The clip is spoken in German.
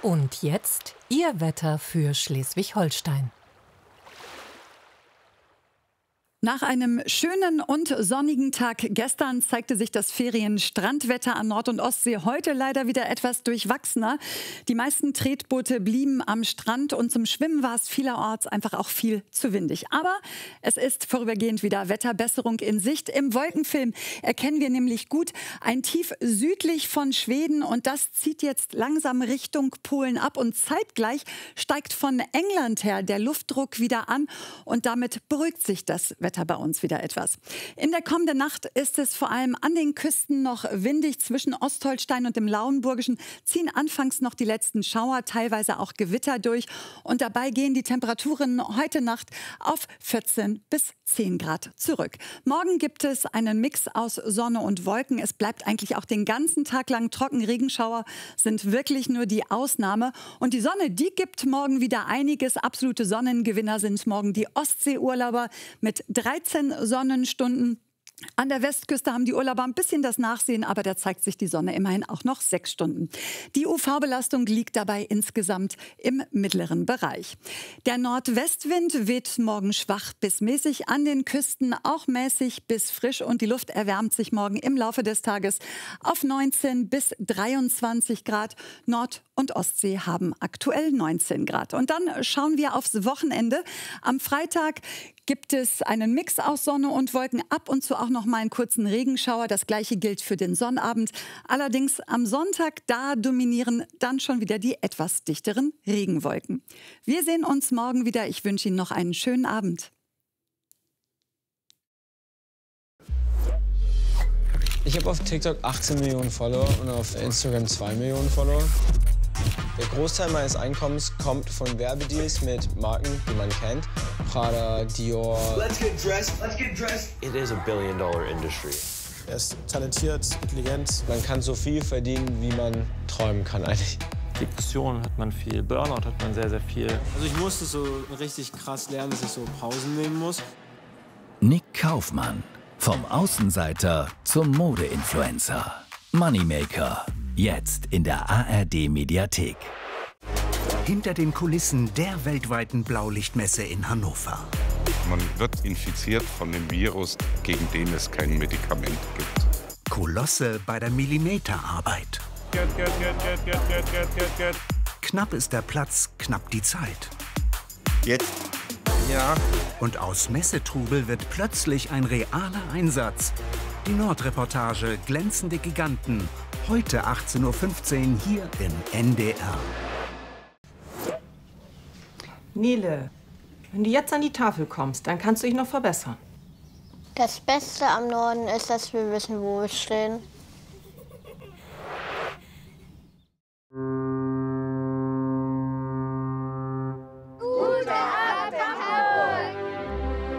Und jetzt Ihr Wetter für Schleswig-Holstein. Nach einem schönen und sonnigen Tag gestern zeigte sich das Ferien-Strandwetter an Nord- und Ostsee heute leider wieder etwas durchwachsener. Die meisten Tretboote blieben am Strand und zum Schwimmen war es vielerorts einfach auch viel zu windig. Aber es ist vorübergehend wieder Wetterbesserung in Sicht. Im Wolkenfilm erkennen wir nämlich gut ein Tief südlich von Schweden und das zieht jetzt langsam Richtung Polen ab und zeitgleich steigt von England her der Luftdruck wieder an und damit beruhigt sich das Wetter bei uns wieder etwas. In der kommenden Nacht ist es vor allem an den Küsten noch windig. Zwischen Ostholstein und dem Lauenburgischen ziehen anfangs noch die letzten Schauer, teilweise auch Gewitter durch. Und dabei gehen die Temperaturen heute Nacht auf 14 bis 10 Grad zurück. Morgen gibt es einen Mix aus Sonne und Wolken. Es bleibt eigentlich auch den ganzen Tag lang trocken. Regenschauer sind wirklich nur die Ausnahme. Und die Sonne, die gibt morgen wieder einiges. Absolute Sonnengewinner sind morgen die Ostseeurlauber mit 13 Sonnenstunden. An der Westküste haben die Urlauber ein bisschen das Nachsehen, aber da zeigt sich die Sonne immerhin auch noch 6 Stunden. Die UV-Belastung liegt dabei insgesamt im mittleren Bereich. Der Nordwestwind weht morgen schwach bis mäßig, an den Küsten auch mäßig bis frisch und die Luft erwärmt sich morgen im Laufe des Tages auf 19 bis 23 Grad. Nord- und Ostsee haben aktuell 19 Grad. Und dann schauen wir aufs Wochenende. Am Freitag gibt es einen Mix aus Sonne und Wolken, ab und zu auch noch mal einen kurzen Regenschauer. Das Gleiche gilt für den Sonnabend. Allerdings am Sonntag, da dominieren dann schon wieder die etwas dichteren Regenwolken. Wir sehen uns morgen wieder. Ich wünsche Ihnen noch einen schönen Abend. Ich habe auf TikTok 18 Millionen Follower und auf Instagram 2 Millionen Follower. Der Großteil meines Einkommens kommt von Werbedeals mit Marken, die man kennt. Prada, Dior. Let's get dressed. Let's get dressed. It is a billion-dollar industry. Er ist talentiert, intelligent. Man kann so viel verdienen, wie man träumen kann eigentlich. Depression hat man viel, Burnout hat man sehr, sehr viel. Also ich musste so richtig krass lernen, dass ich so Pausen nehmen muss. Nick Kaufmann. Vom Außenseiter zum Mode-Influencer. Moneymaker. Jetzt in der ARD-Mediathek. Hinter den Kulissen der weltweiten Blaulichtmesse in Hannover. Man wird infiziert von dem Virus, gegen den es kein Medikament gibt. Kolosse bei der Millimeterarbeit. Knapp ist der Platz, knapp die Zeit. Jetzt? Ja. Und aus Messetrubel wird plötzlich ein realer Einsatz. Die Nordreportage Glänzende Giganten. Heute 18:15 Uhr hier im NDR. Nele, wenn du jetzt an die Tafel kommst, dann kannst du dich noch verbessern. Das Beste am Norden ist, dass wir wissen, wo wir stehen.